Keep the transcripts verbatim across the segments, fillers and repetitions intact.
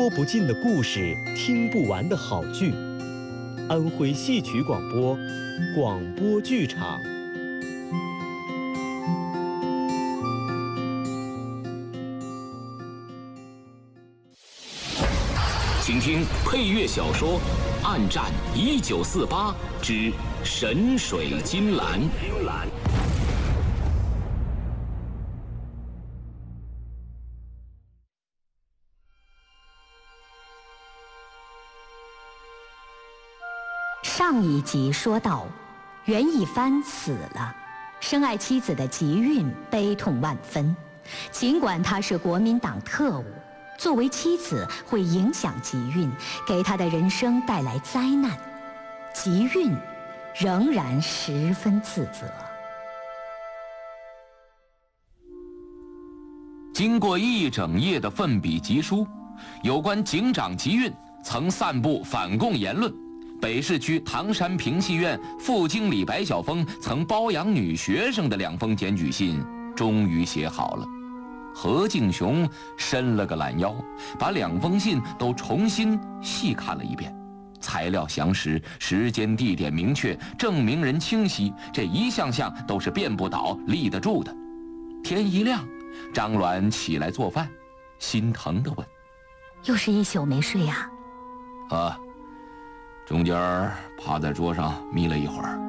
说不尽的故事，听不完的好剧。安徽戏曲广播，广播剧场。 请听配乐小说《暗战一九四八之神水金兰》。 上一集说到，袁一帆死了，深爱妻子的吉运悲痛万分。尽管他是国民党特务，作为妻子会影响吉运，给他的人生带来灾难，吉运仍然十分自责。 经过一整夜的奋笔疾书，有关警长吉运曾散布反共言论，北市区唐山平戏院副经理白晓峰曾包养女学生的两封检举信终于写好了。何敬雄伸了个懒腰，把两封信都重新细看了一遍，材料详实，时间地点明确，证明人清晰，这一项项都是辩不倒立得住的。天一亮，张鸾起来做饭，心疼地问： 又是一宿没睡呀？ 啊，中间趴在桌上眯了一会儿。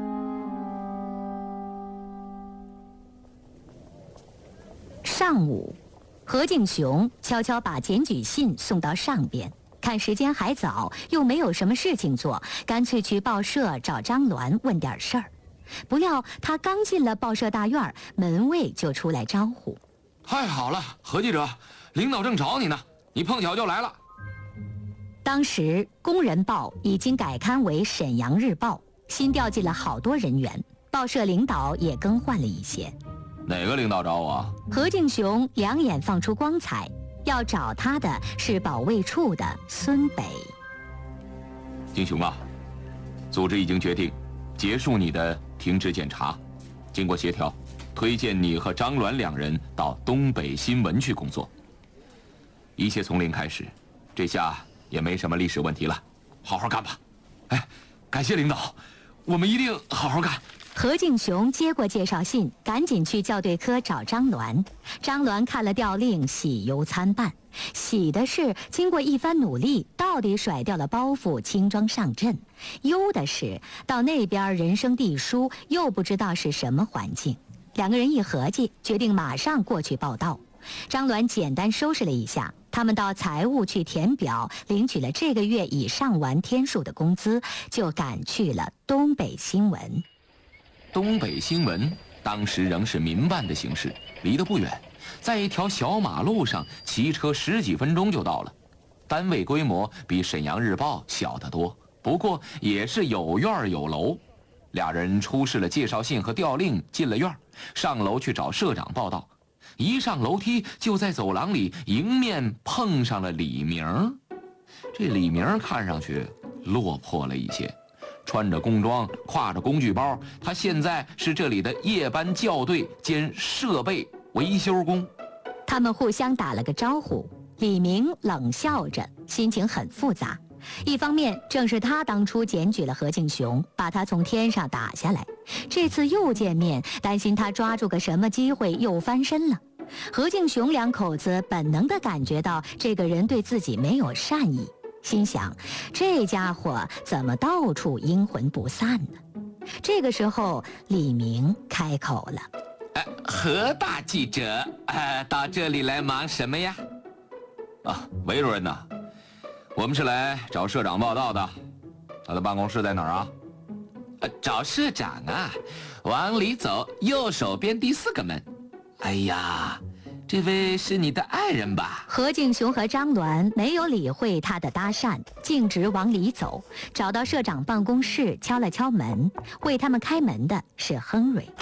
上午，何敬雄悄悄把检举信送到上边，看时间还早，又没有什么事情做，干脆去报社找张鸾问点事儿。不料他刚进了报社大院，门卫就出来招呼： 太好了，何记者，领导正找你呢，你碰巧就来了。 当时《工人报》已经改刊为《沈阳日报》，新调进了好多人员，报社领导也更换了一些。 哪个领导找我？ 何敬雄两眼放出光彩，要找他的是保卫处的孙北。 敬雄啊，组织已经决定结束你的停职检查，经过协调，推荐你和张鸾两人到东北新闻去工作。一切从零开始，这下也没什么历史问题了，好好干吧。哎，感谢领导，我们一定好好干。 何敬雄接过介绍信，赶紧去校对科找张鸾。张鸾看了调令，喜忧参半。喜的是经过一番努力，到底甩掉了包袱，轻装上阵；忧的是到那边人生地疏，又不知道是什么环境。两个人一合计，决定马上过去报到。张鸾简单收拾了一下，他们到财务去填表，领取了这个月已上完天数的工资，就赶去了东北新闻。 东北新闻当时仍是民办的形式，离得不远，在一条小马路上，骑车十几分钟就到了。单位规模比沈阳日报小得多，不过也是有院有楼。俩人出示了介绍信和调令，进了院，上楼去找社长报道。一上楼梯，就在走廊里迎面碰上了李明。这李明看上去落魄了一些，穿着工装，挎着工具包，他现在是这里的夜班校对兼设备维修工。 他们互相打了个招呼，李明冷笑着，心情很复杂。一方面正是他当初检举了何敬雄，把他从天上打下来，这次又见面，担心他抓住个什么机会又翻身了。何敬雄两口子本能地感觉到这个人对自己没有善意，心想这家伙怎么到处阴魂不散呢？这个时候李明开口了： 呃，何大记者，呃，到这里来忙什么呀？啊，韦主任呐，我们是来找社长报道的，他的办公室在哪儿啊？呃，找社长啊，往里走，右手边第四个门。哎呀，这位是你的爱人吧？ 何敬雄和张鸾没有理会他的搭讪，径直往里走，找到社长办公室，敲了敲门。为他们开门的是亨瑞。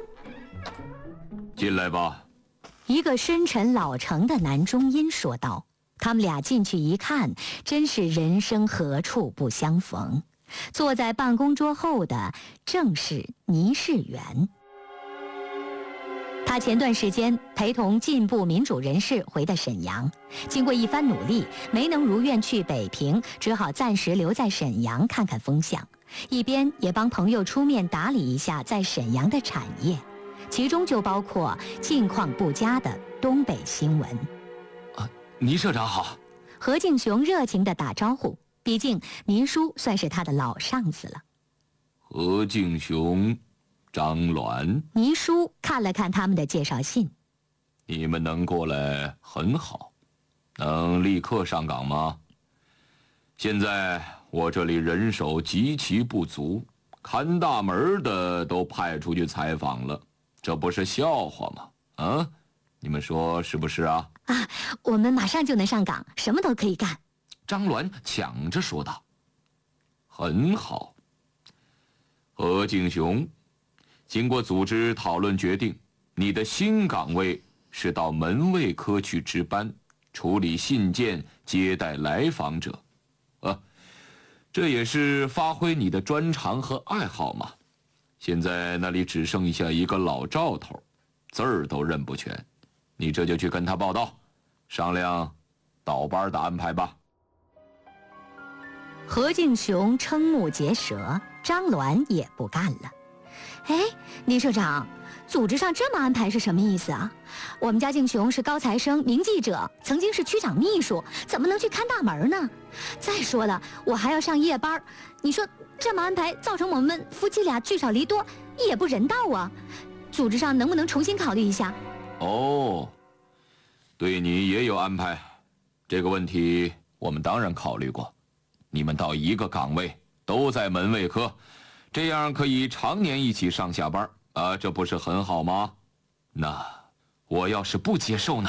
进来吧。 一个深沉老成的男中音说道。他们俩进去一看，真是人生何处不相逢。坐在办公桌后的正是倪世元。 他前段时间陪同进步民主人士回的沈阳，经过一番努力，没能如愿去北平，只好暂时留在沈阳看看风向，一边也帮朋友出面打理一下在沈阳的产业，其中就包括境况不佳的东北新闻。 啊，倪社长好。 何敬雄热情地打招呼，毕竟倪叔算是他的老上司了。 何敬雄，张鸾。 倪叔看了看他们的介绍信。 你们能过来很好，能立刻上岗吗？现在我这里人手极其不足，看大门的都派出去采访了，这不是笑话吗？啊，你们说是不是啊？ 啊，我们马上就能上岗，什么都可以干。 张鸾抢着说道。很好。何敬雄，经过组织讨论决定，你的新岗位是到门卫科去值班，处理信件，接待来访者。啊，这也是发挥你的专长和爱好嘛。现在那里只剩下一个老赵头，字儿都认不全，你这就去跟他报到，商量倒班的安排吧。 何敬雄瞠目结舌，张鸾也不干了。哎，倪社长，组织上这么安排是什么意思啊？我们家敬雄是高材生、名记者，曾经是区长秘书，怎么能去看大门呢？再说了，我还要上夜班，你说这么安排，造成我们夫妻俩聚少离多，也不人道啊。组织上能不能重新考虑一下？ 哦，对你也有安排，这个问题我们当然考虑过。你们到一个岗位，都在门卫科，这样可以常年一起上下班啊，这不是很好吗？那我要是不接受呢？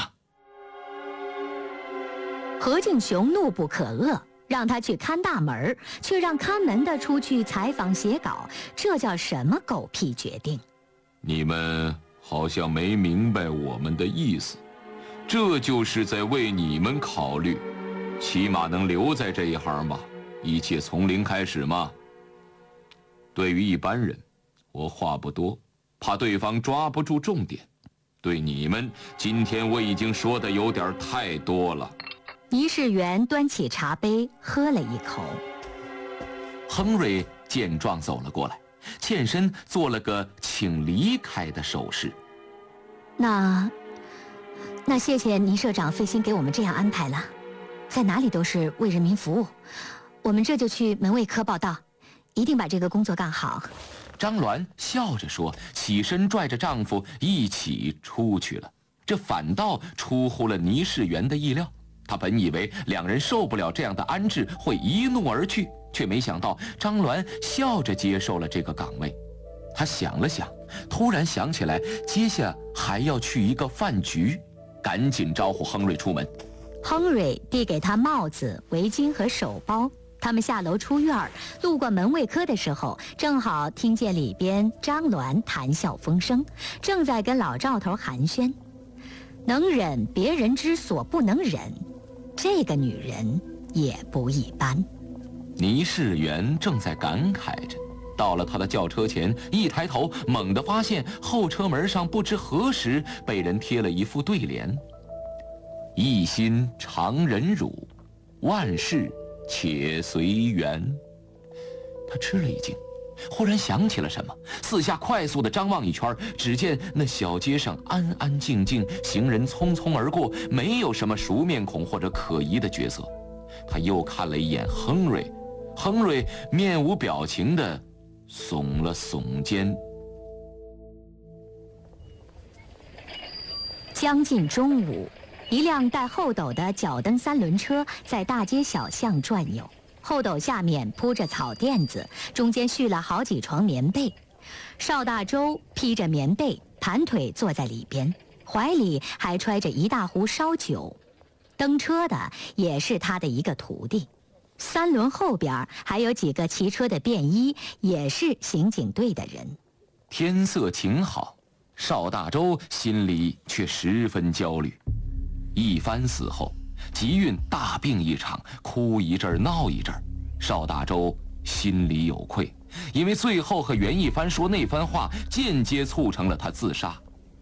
何敬雄怒不可遏，让他去看大门，却让看门的出去采访写稿，这叫什么狗屁决定？ 你们好像没明白我们的意思，这就是在为你们考虑，起码能留在这一行吧，一切从零开始嘛。对于一般人，我话不多，怕对方抓不住重点。对你们，今天我已经说的有点太多了。 倪世元端起茶杯喝了一口。 亨瑞见状走了过来，欠身做了个请离开的手势。 那那谢谢倪社长费心给我们这样安排了，在哪里都是为人民服务，我们这就去门卫科报到，一定把这个工作干好。 张鸾笑着说，起身拽着丈夫一起出去了。这反倒出乎了倪世元的意料，他本以为两人受不了这样的安置，会一怒而去，却没想到张鸾笑着接受了这个岗位。他想了想，突然想起来接下还要去一个饭局，赶紧招呼亨瑞出门。 亨瑞递给他帽子、围巾和手包。他们下楼出院，路过门卫科的时候，正好听见里边张鸾谈笑风生，正在跟老赵头寒暄。能忍别人之所不能忍，这个女人也不一般。 倪世元正在感慨着，到了他的轿车前，一抬头，猛地发现后车门上不知何时被人贴了一副对联：一心常忍辱，万事且随缘。他吃了一惊，忽然想起了什么，四下快速地张望一圈，只见那小街上安安静静，行人匆匆而过，没有什么熟面孔或者可疑的角色。他又看了一眼亨瑞，亨瑞面无表情地耸了耸肩。 将近中午，一辆带后斗的脚蹬三轮车在大街小巷转悠，后斗下面铺着草垫子，中间续了好几床棉被。邵大周披着棉被，盘腿坐在里边，怀里还揣着一大壶烧酒。蹬车的也是他的一个徒弟。三轮后边还有几个骑车的便衣，也是刑警队的人。 天色晴好，邵大周心里却十分焦虑。一帆死后，吉运大病一场，哭一阵闹一阵，邵大周心里有愧，因为最后和袁一帆说那番话，间接促成了他自杀。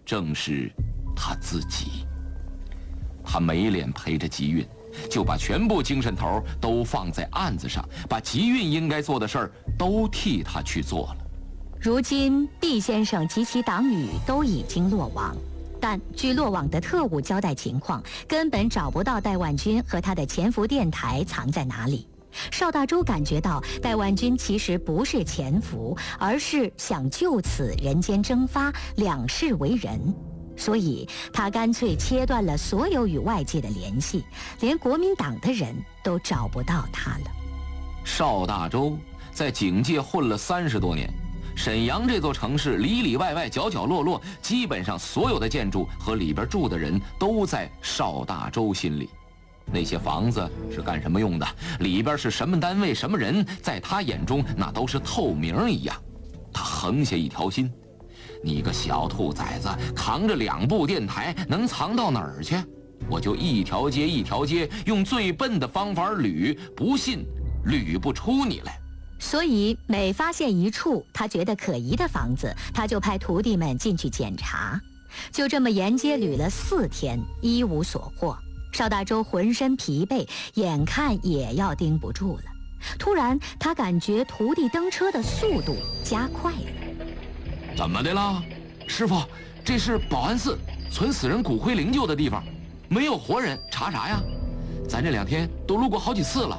正是他自己。他没脸陪着吉运，就把全部精神头都放在案子上，把吉运应该做的事儿都替他去做了。 如今毕先生及其党羽都已经落网，但据落网的特务交代情况，根本找不到戴万军和他的潜伏电台藏在哪里。邵大洲感觉到戴万军其实不是潜伏，而是想就此人间蒸发，两世为人，所以他干脆切断了所有与外界的联系，连国民党的人都找不到他了。 邵大洲在警界混了三十多年，沈阳这座城市里里外外角角落落，基本上所有的建筑和里边住的人都在邵大洲心里。那些房子是干什么用的，里边是什么单位什么人，在他眼中那都是透明一样。他横下一条心，你个小兔崽子，扛着两部电台能藏到哪儿去？我就一条街一条街用最笨的方法捋，不信捋不出你来。 所以每发现一处他觉得可疑的房子，他就派徒弟们进去检查。就这么沿街捋了四天，一无所获。邵大洲浑身疲惫，眼看也要盯不住了。突然他感觉徒弟登车的速度加快了。 怎么的了，师傅？这是保安寺，存死人骨灰灵柩的地方，没有活人，查啥呀？咱这两天都路过好几次了。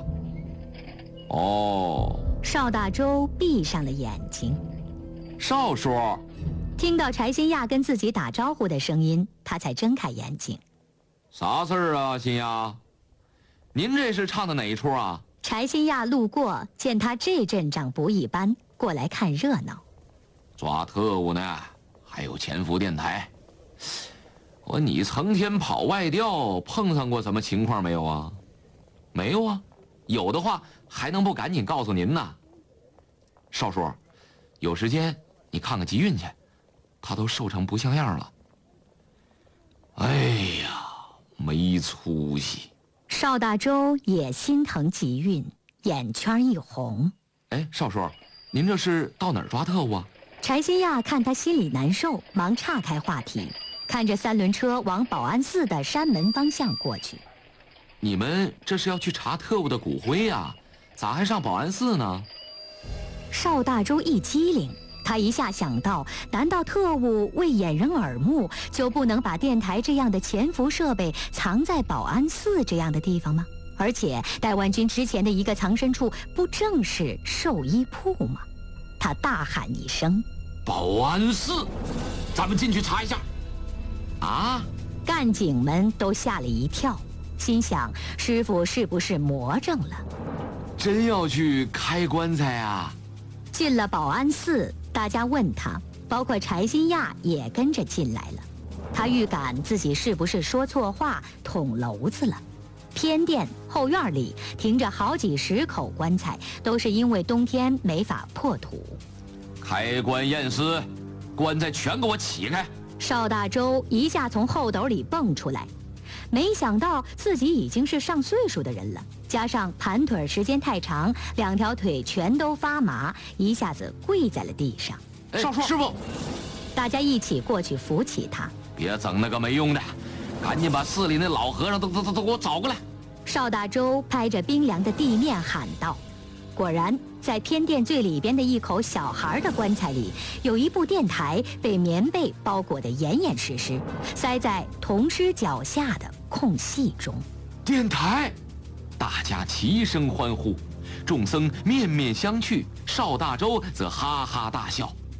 哦。 邵大洲闭上了眼睛。 邵叔， 听到柴新亚跟自己打招呼的声音，他才睁开眼睛。 啥事儿啊，新亚？您这是唱的哪一出啊？ 柴新亚路过，见他这阵仗不一般，过来看热闹。 抓特务呢，还有潜伏电台。我你成天跑外调，碰上过什么情况没有啊？没有啊，有的话还能不赶紧告诉您呢？少叔，有时间你看看吉运去，他都瘦成不像样了。哎呀，没出息。 邵大洲也心疼吉运，眼圈一红。 哎，少叔，您这是到哪儿抓特务啊？ 柴新亚看他心里难受，忙岔开话题，看着三轮车往保安寺的山门方向过去。 你们这是要去查特务的骨灰呀？咋还上保安寺呢？ 邵大洲一激灵，他一下想到，难道特务为掩人耳目，就不能把电台这样的潜伏设备藏在保安寺这样的地方吗？而且戴万军之前的一个藏身处，不正是寿衣铺吗？他大喊一声：“ 保安寺，咱们进去查一下。”啊！ 干警们都吓了一跳，心想师傅是不是魔怔了？ 真要去开棺材啊？ 进了保安寺，大家问他，包括柴新亚也跟着进来了。他预感自己是不是说错话，捅娄子了。偏殿后院里停着好几十口棺材，都是因为冬天没法破土。 开棺验尸，棺材全给我起开！ 邵大洲一下从后斗里蹦出来，没想到自己已经是上岁数的人了，加上盘腿时间太长，两条腿全都发麻，一下子跪在了地上。 少叔，师傅， 大家一起过去扶起他。 别整那个没用的，赶紧把寺里那老和尚都都都都给我找过来！ 邵大洲拍着冰凉的地面喊道。果然，在偏殿最里边的一口小孩的棺材里，有一部电台被棉被包裹得严严实实，塞在铜尸脚下的空隙中。 电台，大家齐声欢呼，众僧面面相觑，邵大洲则哈哈大笑。